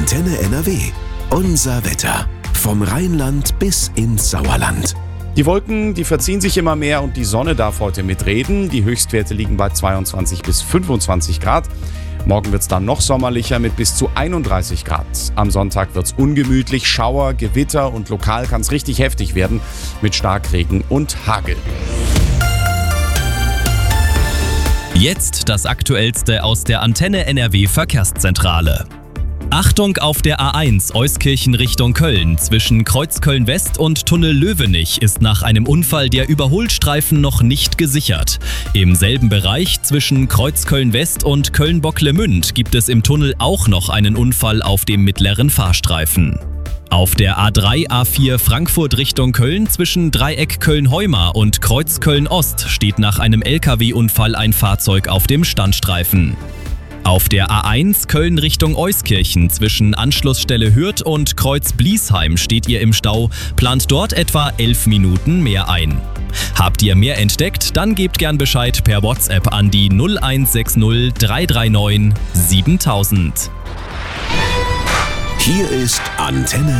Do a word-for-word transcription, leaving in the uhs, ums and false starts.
Antenne N R W. Unser Wetter. Vom Rheinland bis ins Sauerland. Die Wolken, die verziehen sich immer mehr und die Sonne darf heute mitreden. Die Höchstwerte liegen bei zweiundzwanzig bis fünfundzwanzig Grad. Morgen wird es dann noch sommerlicher mit bis zu einunddreißig Grad. Am Sonntag wird es ungemütlich, Schauer, Gewitter und lokal kann es richtig heftig werden mit Starkregen und Hagel. Jetzt das Aktuellste aus der Antenne N R W Verkehrszentrale. Achtung auf der A eins Euskirchen Richtung Köln. Zwischen Kreuzköln West und Tunnel Löwenich ist nach einem Unfall der Überholstreifen noch nicht gesichert. Im selben Bereich zwischen Kreuzköln West und Köln-Bocklemünd gibt es im Tunnel auch noch einen Unfall auf dem mittleren Fahrstreifen. Auf der A drei A vier Frankfurt Richtung Köln zwischen Dreieck Köln-Heumar und Kreuz Köln-Ost steht nach einem L K W-Unfall ein Fahrzeug auf dem Standstreifen. Auf der A eins Köln Richtung Euskirchen zwischen Anschlussstelle Hürth und Kreuz Bliesheim steht ihr im Stau, plant dort etwa elf Minuten mehr ein. Habt ihr mehr entdeckt, dann gebt gern Bescheid per WhatsApp an die null eins sechs null drei drei neun siebentausend. Hier ist Antenne